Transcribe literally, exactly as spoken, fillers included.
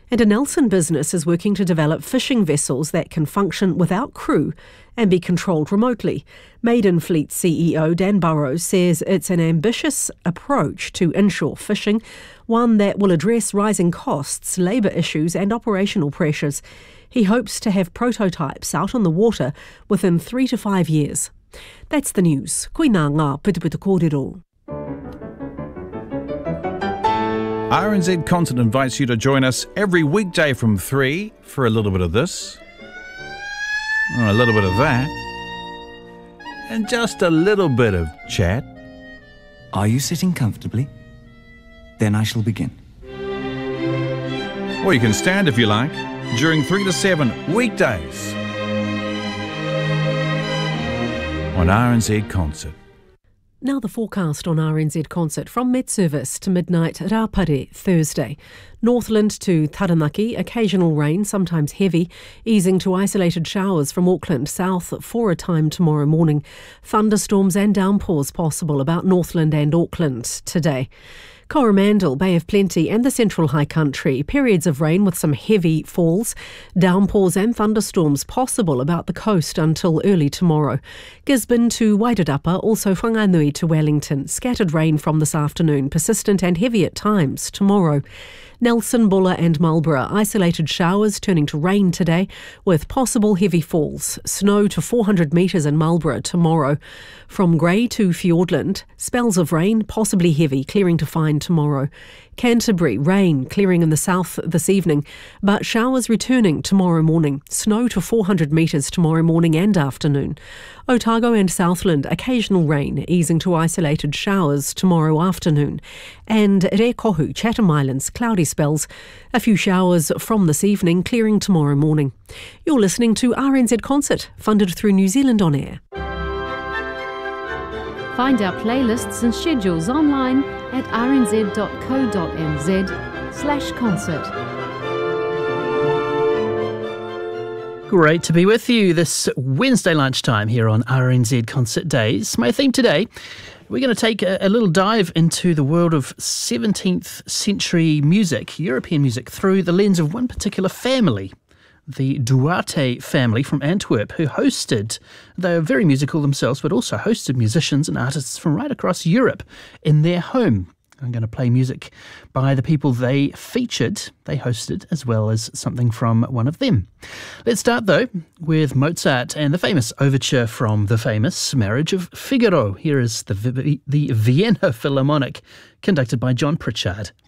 And a Nelson business is working to develop fishing vessels that can function without crew and be controlled remotely. Maiden Fleet C E O Dan Burrows says it's an ambitious approach to inshore fishing, one that will address rising costs, labour issues and operational pressures. He hopes to have prototypes out on the water within three to five years. That's the news. Koe nā ngā putuputu kōrero. R N Z Concert invites you to join us every weekday from three for a little bit of this, a little bit of that, and just a little bit of chat. Are you sitting comfortably? Then I shall begin. Or you can stand if you like, during three to seven weekdays on R N Z Concert. Now the forecast on R N Z Concert from mid-service to midnight Rāpare Thursday. Northland to Taranaki, occasional rain, sometimes heavy, easing to isolated showers from Auckland south for a time tomorrow morning. Thunderstorms and downpours possible about Northland and Auckland today. Coromandel, Bay of Plenty and the Central High Country, periods of rain with some heavy falls, downpours and thunderstorms possible about the coast until early tomorrow. Gisborne to Wairarapa, also Whanganui to Wellington, scattered rain from this afternoon, persistent and heavy at times tomorrow. Nelson, Buller and Marlborough, isolated showers turning to rain today with possible heavy falls. Snow to four hundred metres in Marlborough tomorrow. From Grey to Fiordland, spells of rain, possibly heavy, clearing to fine tomorrow. Canterbury, rain, clearing in the south this evening, but showers returning tomorrow morning. Snow to four hundred metres tomorrow morning and afternoon. Otago and Southland, occasional rain, easing to isolated showers tomorrow afternoon. And Rekohu, Chatham Islands, cloudy spells. A few showers from this evening, clearing tomorrow morning. You're listening to R N Z Concert, funded through New Zealand On Air. Find our playlists and schedules online at rnz.co.nz slash concert. Great to be with you this Wednesday lunchtime here on R N Z Concert Days. My theme today, we're going to take a, a little dive into the world of seventeenth century music, European music, through the lens of one particular family, the Duarte family from Antwerp, who hosted, they're very musical themselves, but also hosted musicians and artists from right across Europe in their home. I'm going to play music by the people they featured, they hosted, as well as something from one of them. Let's start, though, with Mozart and the famous overture from the famous Marriage of Figaro. Here is the, the Vienna Philharmonic, conducted by John Pritchard.